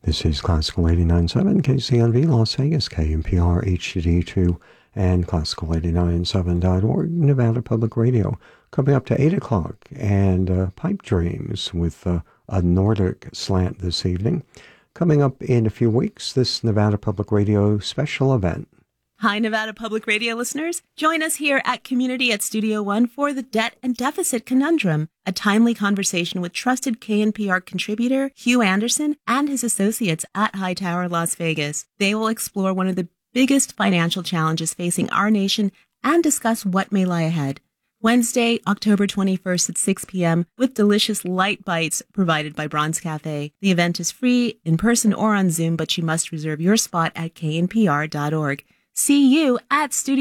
This is Classical 89.7 KCNV Las Vegas, KNPR HD2, and Classical897.org, Nevada Public Radio. Coming up to 8 o'clock, and Pipe Dreams with a Nordic slant this evening. Coming up in a few weeks, this Nevada Public Radio special event. Hi, Nevada Public Radio listeners. Join us here at Community at Studio One for the Debt and Deficit Conundrum, a timely conversation with trusted KNPR contributor Hugh Anderson and his associates at Hightower Las Vegas. They will explore one of the biggest financial challenges facing our nation and discuss what may lie ahead. Wednesday, October 21st at 6 p.m. with delicious light bites provided by Bronze Cafe. The event is free, in person or on Zoom, but you must reserve your spot at knpr.org. See you at Studio